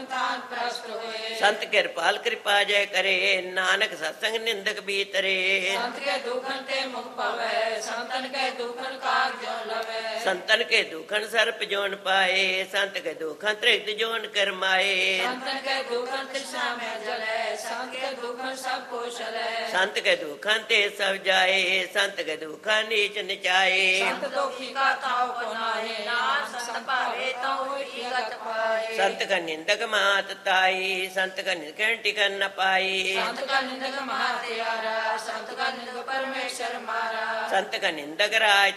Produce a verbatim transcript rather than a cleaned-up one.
ਤਾਨ ਪ੍ਰਸਤ ਹੋਏ। ਸੰਤ ਕਿਰਪਾਲ ਕਿਰਪਾ ਜੈ ਕਰੇ, ਨਾਨਕ ਸਤਸੰਗ ਨਿੰਦਕ ਬੀਤਰੇ। ਸੰਤ ਕੇ ਦੁਖਨ ਤੇ ਮੁਖ ਪਵੈ, ਸੰਤਨ ਕੇ ਦੁਖਨ ਕਾਗ ਜੋ ਲਵੈ। ਸੰਤਨ ਕੇ ਦੁਖਨ ਸਰਪ ਜੋਨ ਪਾਏ, ਸੰਤ ਕੇ ਦੁਖਨ ਤ੍ਰਿਗਤ ਜੋਨ ਕਰਮਾਏ। ਸੰਤਨ ਕੇ ਦੁਖਨ ਤ੍ਰਿਸ਼ਨਾ ਮੈਂ ਜਲੈ, ਸੰਤ ਕੇ ਦੁਖਨ ਸਭ ਕੋ ਸ਼ਲੈ। ਸੰਤ ਕੇ ਦੁਖਨ ਤੇ ਸਭ ਜਾਏ, ਸੰਤ ਕੇ ਦੁਖਨ ਨੀਚ ਨਿਚਾਏ। ਸੰਤ ਦੁਖੀ ਕਾ ਤਾਉ ਕੋ ਨਾਹੀ, ਨਾਨਕ ਸੰਤ ਭਾਵੇ ਤਉ ਹੋਈ ਗਤ ਪਾਏ। ਸੰਤ ਕਾ ਨਿੰਦਕ ਮਾਤ ਤਾਈ, ਸੰਤ ਕਾ ਨਿੰਦਕ ਟਿਕਨ ਨ ਪਾਈ। ਸੰਤ ਕਾ ਨਿੰਦਕ ਮਹਾਤਿਆਰਾ, ਸੰਤ ਕਾ ਨਿੰਦਕ ਪਰਮੇਸ਼ਰ ਮਾਰਾ। ਸੰਤ ਕਾ ਨਿੰਦਕ ਰਾਜ